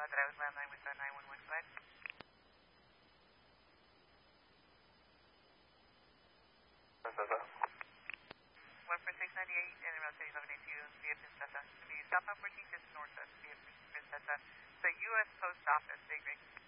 that I was landline with 911 flight. 14698 and around 1182 via Princesa. The southbound 14 just northwest via Princesa. The U.S. Post Office, Big Rig.